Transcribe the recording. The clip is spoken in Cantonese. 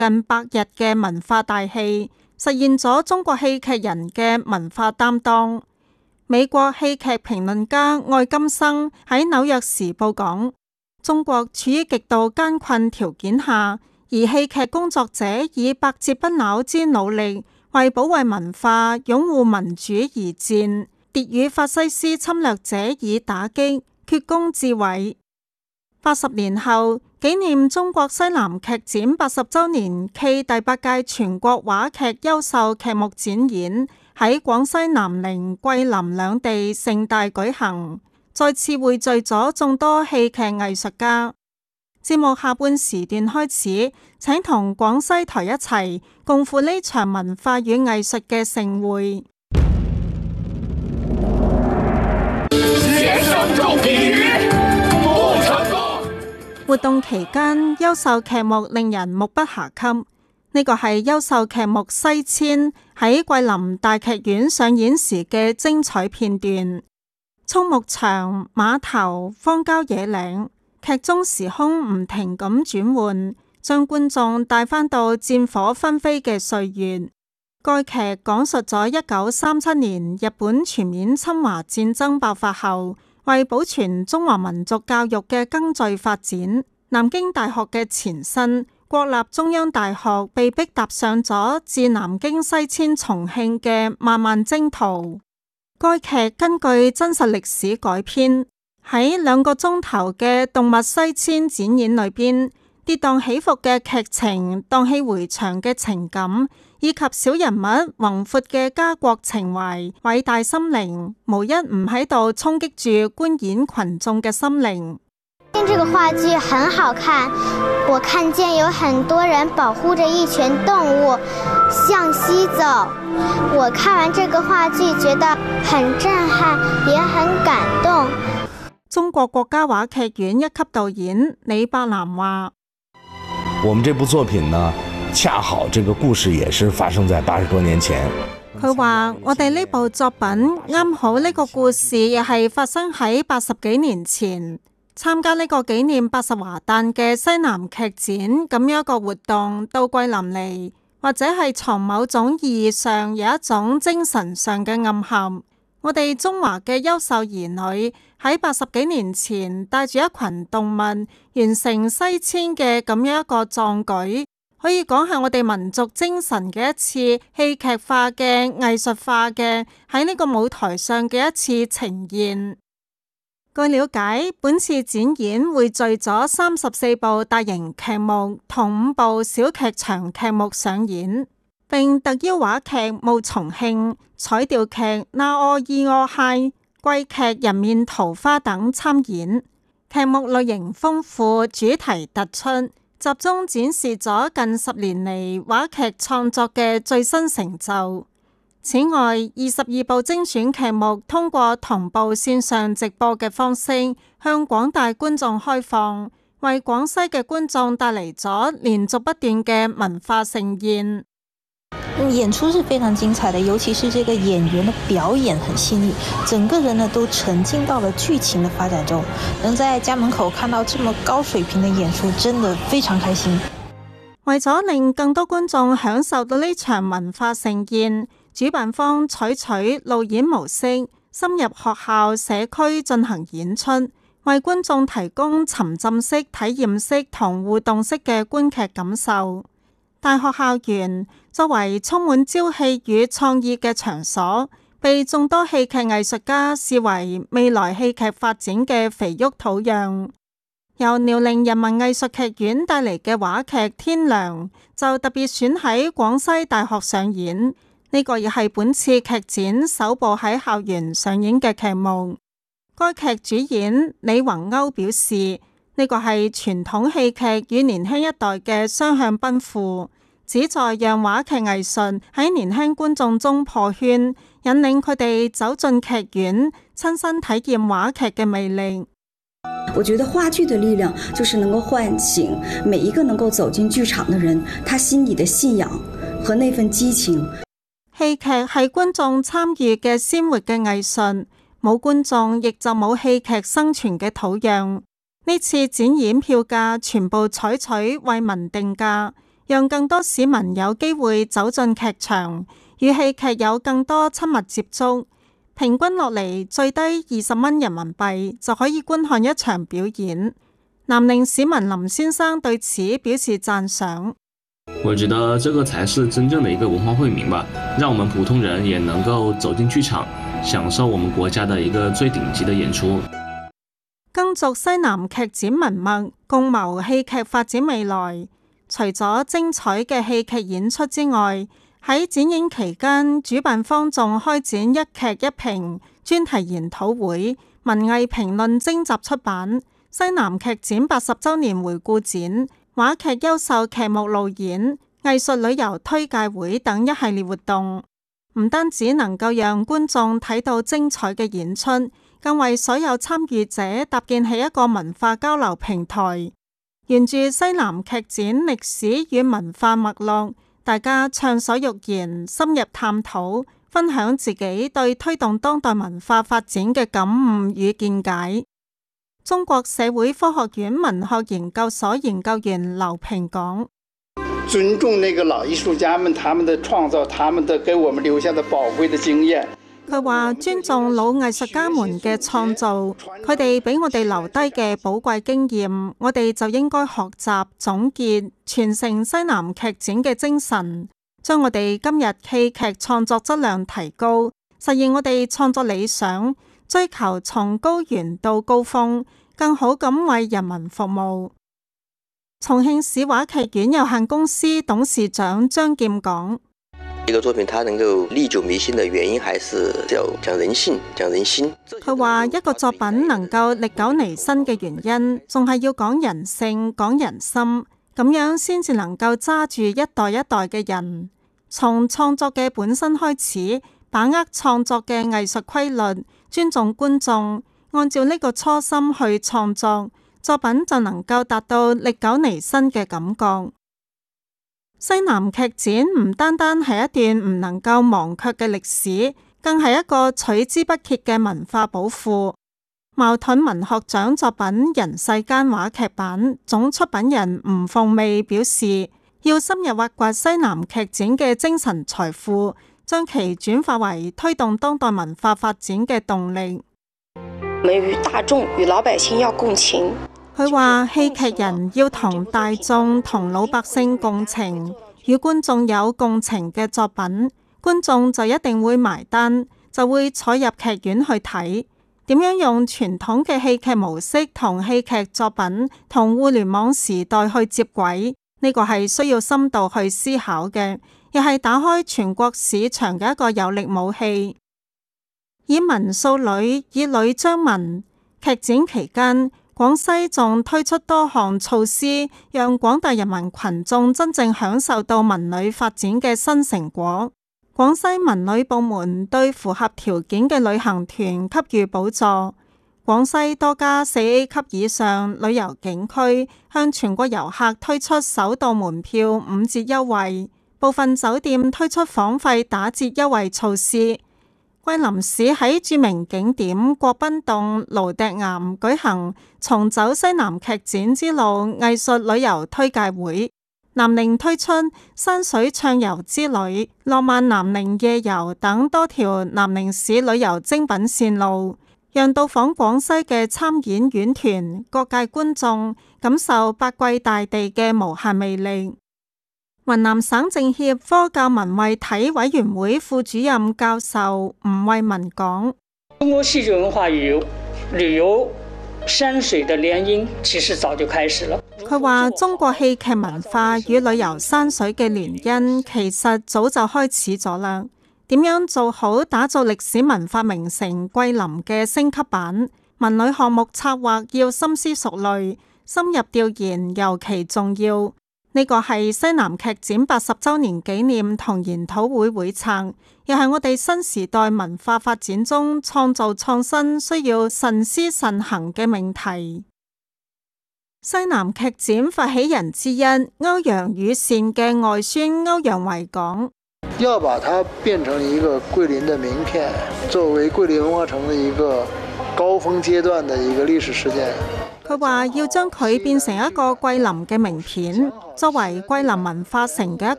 近100日嘅文化大戲，實現咗中國戲劇人嘅文化擔當。美國戲劇評論家愛金生喺紐約時報講，中國處於極度艱困條件下，而戲劇工作者以百折不撓之努力為保衛文化、擁護民主而戰，迭與法西斯侵略者以打擊，決功至偉。80年後，紀念中國西南劇展80週年暨第8屆全國話劇優秀劇目展演喺廣西南寧、桂林兩地盛大舉行，再次匯聚咗眾多戲劇藝術家。節目下半時段開始，請同廣西台一齊共赴呢場文化與藝術嘅盛會。活動期間，優秀劇目令人目不暇給。呢個係優秀劇目《西遷》喺桂林大劇院上演時嘅精彩片段。蔥木場、碼頭、荒郊野嶺，劇中時空唔停咁轉換，將觀眾帶返到戰火紛飛嘅歲月。該劇講述咗1937年日本全面侵華戰爭爆發後，為保存中華民族教育嘅庚序發展，南京大學嘅前身國立中央大學被迫踏上咗自南京西遷重慶嘅漫漫征途。該劇根據真實歷史改編，喺2個鐘頭嘅動物西遷展演裏邊，跌宕起伏嘅劇情、蕩氣迴腸嘅情感，以及小人物宏闊嘅家國情懷、偉大心靈，無一唔喺度衝擊住觀演群眾嘅心靈。 這個話劇很好看，我看見有很多人保護着一群動物向西走。我看完這個話劇覺得很震撼，也很感動。 中國國家話劇院一級導演李伯南話： 我們這部作品呢，恰好這個故事也是發生在80多年前。 佢話我哋呢部作品啱好呢個故事亦係發生喺80幾年前。參加呢個紀念80華誕嘅西南劇展咁樣一個活動到桂林嚟，或者係從某種意義上有一種精神上嘅暗含。我哋中華嘅優秀兒女喺80幾年前帶住一群動物完成西遷嘅咁樣一個壯舉，可以講係我哋民族精神嘅一次戲劇化嘅藝術化嘅喺呢個舞台上嘅一次呈現。據了解，本次展演匯聚咗34部大型劇目同5部小劇場劇目上演，並特邀話劇《霧重慶》、彩調劇《那柯伊柯嗨》、桂劇《人面桃花》等參演。劇目類型豐富，主題突出，集中展示咗近10年嚟話劇創作嘅最新成就。此外，22部精選劇目通過同步線上直播嘅方式向廣大觀眾開放，為廣西嘅觀眾帶嚟咗連續不斷嘅文化盛宴。 演出是非常精彩的，尤其是這個演員的表演很細膩，整個人呢都沉浸到了劇情的發展中。能在家門口看到這麼高水平的演出，真的非常開心。 為咗令更多觀眾享受到呢場文化盛宴，主辦方採取路演模式，深入學校社區進行演出，為觀眾提供沉浸式、體驗式同互動式嘅觀劇感受。大學校園作為充滿朝氣與創意嘅場所，被眾多戲劇藝術家視為未來戲劇發展嘅肥沃土壤。由遼寧人民藝術劇院帶嚟嘅話劇《天良》就特別選喺廣西大學上演。呢個亦係本次劇展首部喺校園上映嘅劇目。該劇主演李宏歐表示，呢個係傳統戲劇與年輕一代嘅雙向奔赴，旨在讓話劇藝術喺年輕觀眾中破圈，引領佢哋走進劇院，親身體驗話劇嘅魅力。 我覺得話劇的力量就是能夠喚醒每一個能夠走進劇場的人，他心裡的信仰和那份激情。 戲劇係觀眾參與嘅鮮活嘅藝術，冇觀眾亦就冇戲劇生存嘅土壤。呢次展演票價全部採取為民定價， 讓更多市民有機會走進劇場，與戲劇有更多親密接觸。平均落嚟最低20蚊人民幣就可以觀看一場表演。南寧市民林先生對此表示讚賞。 我覺得這個才是真正的一個文化惠民吧，讓我們普通人也能夠走進劇場，享受我們國家的一個最頂級的演出。 耕俗西南劇展文脈，共謀戲劇發展未來。除咗精彩嘅戲劇演出之外，喺展映期間，主辦方仲開展一劇一評專題研討會、文藝評論徵集出版、西南劇展80週年回顧展、話劇優秀劇目路演、藝術旅遊推介會等一系列活動，唔單止能夠讓觀眾睇到精彩嘅演出，更為所有參與者搭建起一個文化交流平台。沿住西南劇展歷史與文化脈絡，大家暢所欲言，深入探討，分享自己對推動當代文化發展嘅感悟與見解。中國社會科學院文學研究所研究員劉平講： 尊重那個老藝術家們，他們的創造，他們的給我們留下的寶貴的經驗。 佢話尊重老藝術家們嘅創造，佢哋俾我哋留低嘅寶貴經驗，我哋就應該學習、總結、傳承西南劇展嘅精神，將我哋今日戲劇創作質量提高，實現我哋創作理想，追求從高原到高峰，更好咁為人民服務。重慶市話劇院有限公司董事長張劍講： 一個作品，它能夠歷久彌新的原因，還是要講人性、講人心。 佢話一個作品能夠歷久彌新嘅原因，仲係要講人性、講人心，咁樣先至能夠揸住一代一代嘅人。從創作嘅本身開始，把握創作嘅藝術規律，尊重觀眾，按照呢個初心去創作，作品就能夠達到歷久彌新嘅感覺。西南劇展唔單單係一段唔能夠忘卻嘅歷史，更係一個取之不竭嘅文化寶庫。茅盾文學獎作品《人世間》話劇版總出品人吳鳳媚表示，要深入挖掘西南劇展嘅精神財富，將其轉化為推動當代文化發展嘅動力。 我們與大眾、與老百姓要共情。 佢話戲劇人要同大眾、同老百姓共情，與觀眾有共情嘅作品，觀眾就一定會埋單，就會坐入劇院去睇。點樣用傳統嘅戲劇模式同戲劇作品同互聯網時代去接軌，呢個係需要深度去思考嘅，亦係打開全國市場嘅一個有力武器。以文素旅，以旅彰文。劇展期間，廣西仲推出多項措施，讓廣大人民群眾真正享受到文旅發展嘅新成果。廣西文旅部門對符合條件嘅旅行團給予補助。廣西多家4A 級以上旅遊景區向全國遊客推出首度門票5折優惠，部分酒店推出房費打折優惠措施。桂林市喺著名景點國賓洞蘆笛岩舉行重走西南劇展之路藝術旅遊推介會，南寧推出山水暢遊之旅、浪漫南寧夜遊等多條南寧市旅遊精品線路，讓到訪廣西嘅參演院團、各界觀眾感受百季大地嘅無限魅力。雲南省政協科教文衛體委員會副主任教授吳惠文講： 中國戲劇文化與旅遊山水的聯姻其實早就開始了。 佢話中國戲劇文化與旅遊山水嘅聯姻其實早就開始咗啦。點樣做好打造歷史文化名城桂林嘅升級版？文旅項目策劃要深思熟慮，深入調研尤其重要。呢個係西南劇展80週年紀念同研討會會策，又係我哋新時代文化發展中創造創新需要慎思慎行嘅命題。西南劇展發起人之一歐陽予善嘅外孫歐陽維講： 要把它變成一個桂林的名片，作為桂林文化城的一個高峰階段的一個歷史事件。 佢話要將佢變成一個桂林嘅名片，作為桂林文化城嘅一